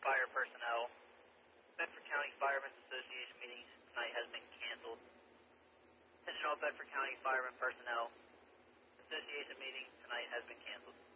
Fire personnel. Bedford County Firemen's Association meeting tonight has been canceled. Attention all Bedford County Firemen personnel. Association meeting tonight has been canceled.